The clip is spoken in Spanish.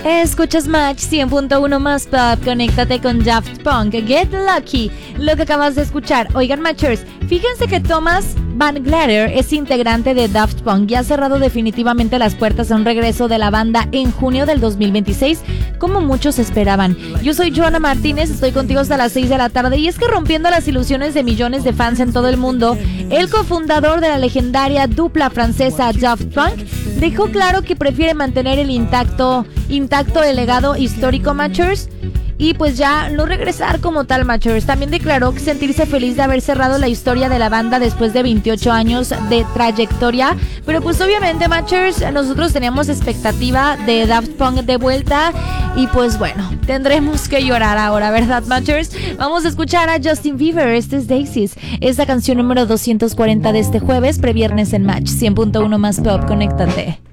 Escuchas Match 100.1 más pop, conéctate con Daft Punk, Get Lucky, lo que acabas de escuchar. Oigan, Matchers, fíjense que Thomas Van Glatter es integrante de Daft Punk y ha cerrado definitivamente las puertas a un regreso de la banda en junio del 2026, como muchos esperaban. Yo soy Joana Martínez, estoy contigo hasta las 6 de la tarde y es que rompiendo las ilusiones de millones de fans en todo el mundo, el cofundador de la legendaria dupla francesa Daft Punk dejó claro que prefiere mantener el intacto el legado histórico, Matchers, y pues ya no regresar como tal, Matchers. También declaró sentirse feliz de haber cerrado la historia de la banda después de 28 años de trayectoria, pero pues obviamente, Matchers, nosotros teníamos expectativa de Daft Punk de vuelta y pues bueno, tendremos que llorar ahora, ¿verdad, Matchers? Vamos a escuchar a Justin Bieber, este es Daisies, esta canción número 240 de este jueves, previernes en Match 100.1 más pop, conéctate.